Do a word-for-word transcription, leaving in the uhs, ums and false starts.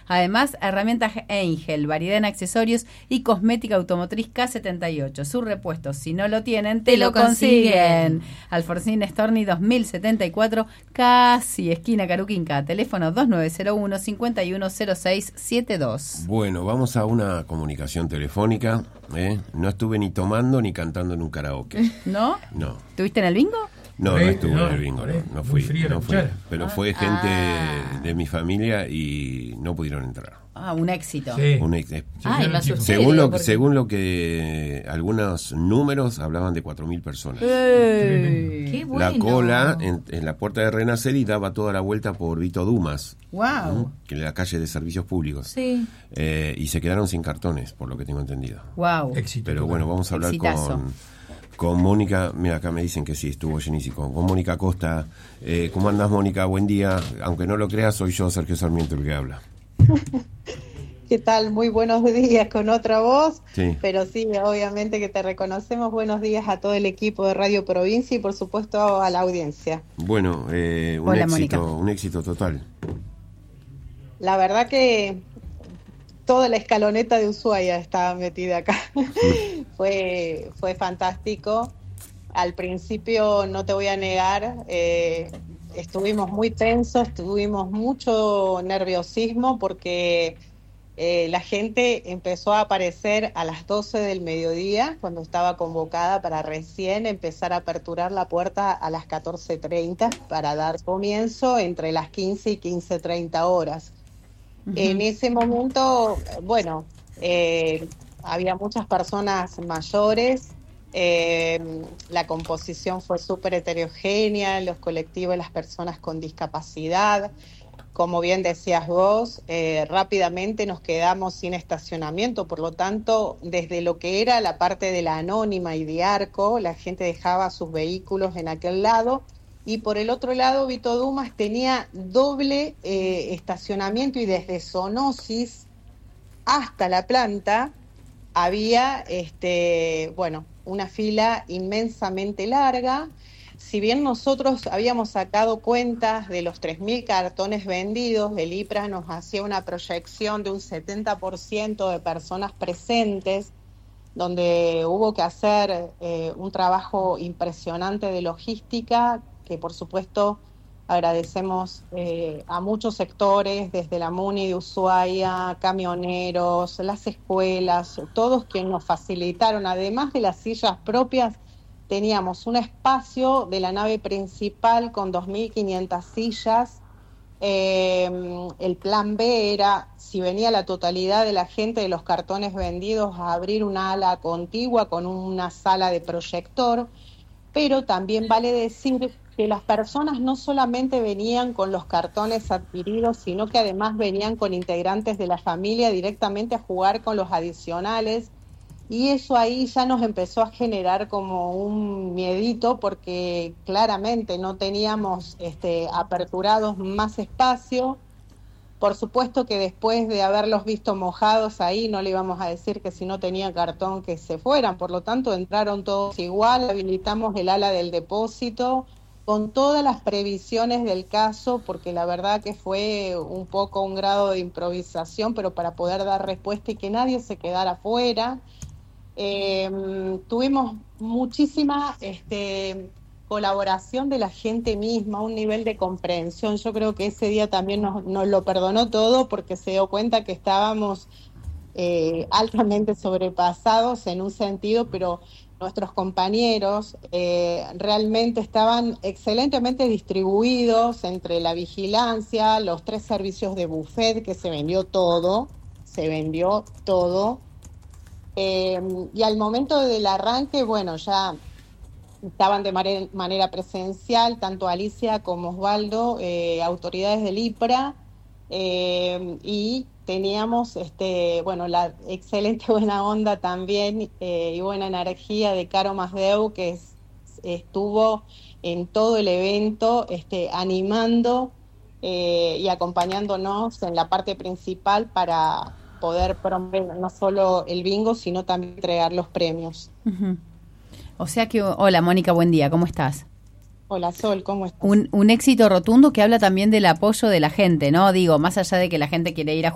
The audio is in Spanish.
Además, herramientas Angel, variedad en accesorios y cosmética automotriz K setenta y ocho. Sus repuestos, si no lo tienen, te, te lo consiguen. consiguen. Alfonsín Storni dos mil setenta y cuatro, casi esquina Caruquinca. Teléfono dos nueve cero uno, cinco uno cero seis siete dos. Bueno, vamos a una comunicación telefónica. ¿eh? No estuve ni tomando ni cantando en un karaoke. ¿No? No. ¿Estuviste en el bingo? No, no estuve no, en el bingo, no, no fui, no fui. Pero ah, fue gente ah. de mi familia y no pudieron entrar. Ah, un éxito. Sí. Un ex, eh, Ay, me asusté, según lo porque... según lo que algunos números hablaban de cuatro mil personas. ¡Ey! ¡Qué La bueno! cola en, en la puerta de Renacer y daba toda la vuelta por Vito Dumas. Wow. Que es la calle de servicios públicos. Sí. Eh, y se quedaron sin cartones, por lo que tengo entendido. Wow. Éxito. Pero bueno, vamos a hablar Exitazo. con con Mónica. Mira, acá me dicen que sí, estuvo llenísimo. Con Mónica Costa. Eh, ¿Cómo andás, Mónica? Buen día. Aunque no lo creas, soy yo, Sergio Sarmiento, el que habla. ¿Qué tal? Muy buenos días con otra voz, sí. Pero sí, obviamente que te reconocemos. Buenos días a todo el equipo de Radio Provincia y por supuesto a la audiencia. Bueno, eh, un Hola, éxito, Mónica. un éxito total. La verdad que toda la escaloneta de Ushuaia estaba metida acá. Sí. fue, fue fantástico. Al principio, no te voy a negar, eh, estuvimos muy tensos, tuvimos mucho nerviosismo porque Eh, la gente empezó a aparecer a las doce del mediodía, cuando estaba convocada para recién empezar a aperturar la puerta a las catorce treinta para dar comienzo entre las quince y quince treinta horas. Uh-huh. En ese momento, bueno, eh, había muchas personas mayores, eh, la composición fue súper heterogénea, los colectivos, las personas con discapacidad. Como bien decías vos, eh, rápidamente nos quedamos sin estacionamiento, por lo tanto, desde lo que era la parte de la Anónima y de Arco, la gente dejaba sus vehículos en aquel lado, y por el otro lado, Vito Dumas tenía doble eh, estacionamiento, y desde Zoonosis hasta la planta había, este, bueno, una fila inmensamente larga. Si bien nosotros habíamos sacado cuentas de los tres mil cartones vendidos, el I P R A nos hacía una proyección de un setenta por ciento de personas presentes, donde hubo que hacer eh, un trabajo impresionante de logística, que por supuesto agradecemos eh, a muchos sectores, desde la MUNI de Ushuaia, camioneros, las escuelas, todos quienes nos facilitaron, además de las sillas propias. Teníamos un espacio de la nave principal con dos mil quinientas sillas. Eh, el plan B era, si venía la totalidad de la gente de los cartones vendidos, a abrir una ala contigua con una sala de proyector. Pero también vale decir que las personas no solamente venían con los cartones adquiridos, sino que además venían con integrantes de la familia directamente a jugar con los adicionales. Y eso ahí ya nos empezó a generar como un miedito, porque claramente no teníamos este, aperturados más espacio. Por supuesto que después de haberlos visto mojados ahí, no le íbamos a decir que si no tenía cartón que se fueran. Por lo tanto, entraron todos igual, habilitamos el ala del depósito con todas las previsiones del caso, porque la verdad que fue un poco un grado de improvisación, pero para poder dar respuesta y que nadie se quedara fuera. Eh, tuvimos muchísima este, colaboración de la gente misma, un nivel de comprensión. Yo creo que ese día también nos, nos lo perdonó todo, porque se dio cuenta que estábamos eh, altamente sobrepasados en un sentido, pero nuestros compañeros eh, realmente estaban excelentemente distribuidos entre la vigilancia, los tres servicios de buffet, que se vendió todo, se vendió todo. Eh, y al momento del arranque, bueno, ya estaban de mare- manera presencial, tanto Alicia como Osvaldo, eh, autoridades del I P R A, eh, y teníamos, este, bueno, la excelente buena onda también eh, y buena energía de Caro Masdeu, que es, estuvo en todo el evento este, animando eh, y acompañándonos en la parte principal para poder promover no solo el bingo, sino también entregar los premios. Uh-huh. O sea que, hola Mónica, buen día, ¿cómo estás? Hola Sol, ¿cómo estás? Un, un éxito rotundo que habla también del apoyo de la gente, ¿no? Digo, más allá de que la gente quiere ir a